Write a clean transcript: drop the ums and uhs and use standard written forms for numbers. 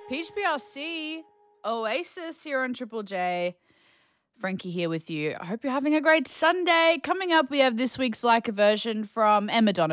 Peach PRC, Oasis here on Triple J. Frankie here with you. I hope you're having a great Sunday. Coming up, we have this week's Like a Version from Emma Donovan.